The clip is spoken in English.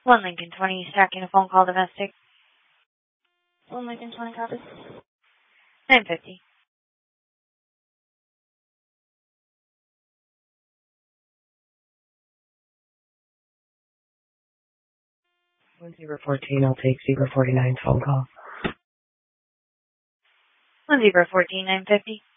1 Lincoln 20, tracking a phone call domestic. 1 Lincoln 20 copies. 950. Zebra 14, I'll take Zebra 49's phone call. 1 Zebra 14, 950.